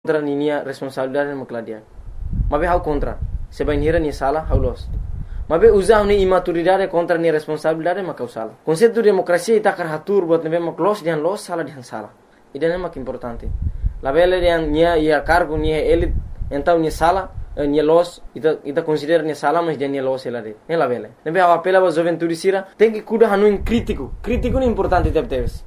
contra ninia responsabilidade no cladia. Mas hau contra. Sebanhira ni sala hau los. Mas usar ni imaturidade contra ni responsabilidade macau sala. Conceito de democracia ita karatur buat nebe mak los dan los sala dan sala. Ida é mak importante. La vele dan nia ia cargo nia elit então nia sala nia los ita considera nia sala mas dan nia los ela de. É la vele. Nebe hau apela ba juventude sira tem que cuidar hanu crítico. Crítico é importante teves.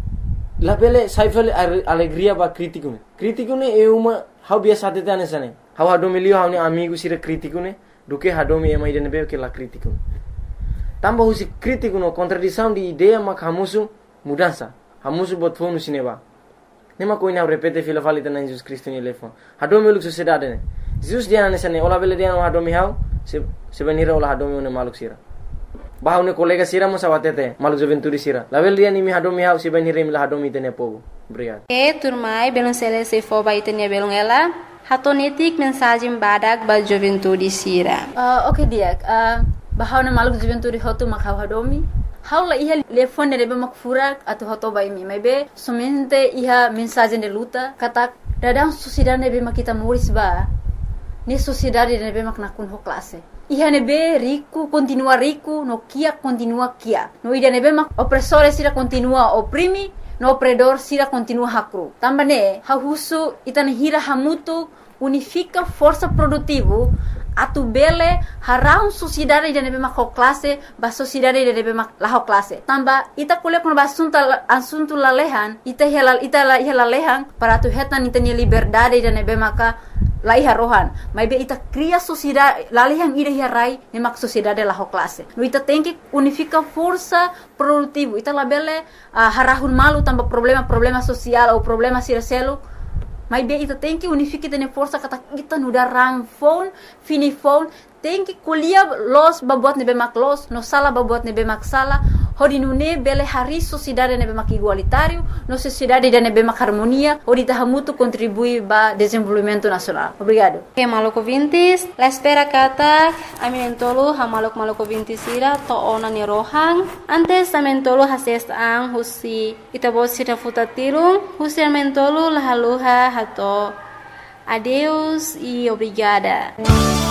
La vele saifel alegria ba crítico ne. Crítico ne é uma hau biasa tete anesane. Hau hadomilio hau ne amigo sira crítico ne. Do que hadomi ema ida nebe que la crítico. Tambah husi crítico no contradição de ideia mak hamusu mudança. Hamusu bot fonu sineba. Nema koina repete fila valita na Jesus Cristo ni lefo. Hadomi uluk sociedade ne. Jesus dia anesane ola vele dia no hadomi hau sebenira ola hadomi ne maluk sira. Bahau ne kolega sira mo sawatete maluk juventude sira. Lavel dia ni mi hadomi hau sebenira mi la hadomi tene povo. Obrigado. Turmai belum selesai fo baitanya belum ela. Hatonetik mensagem badak ba juventude sira. Okay dia. Bahau na maluk juventude hotu makhau hadomi. Hau la iha lefone rebe makfurak atau hoto ba imi. Maybe somente iha mensagem de luta kata dadang sociedade nebe makita muris ba. Ni sociedade nebe maknakun ho klase. Iha nebe rico continua rico, no kia continua kia. No ida nebe mak opressore sira continua oprimi, no opredor sira continua hakru. Tambane hau husu itane hira hamutu unifica força produtivo atu bele harau sociedade de nebe mak classe ba sociedade de nebe mak la classe tamba ita kule kun asunto lalehan ita lalehan para tu hetan itani liberdade de nebe maka la iha rohan mai be ita cria sociedade lalehan ida rai ne mak sociedade la classe no ita tem que unifica força produtivo ita la bele harahun malu tamba problema social ou problema siraselo. Mas bem, ita tem que unificar tene força kata kita nuda rang phone, fini phone, tem que kuliah los babuat nebe mak los, no sala babuat nebe mak sala, hodi nune bele hari sociedade nebe mak igualitário, no sociedade de nebe mak harmonia, hodi tahamutu contribui ba desenvolvimento nacional. Obrigado. Okay, maloko vintis, la espera kata aminentolo ha maloko vintis ira to ona ni rohang, antes amentolo hases ang husi itabot sira futatirung, husi amentolo la haluha hato. Adeus e obrigada.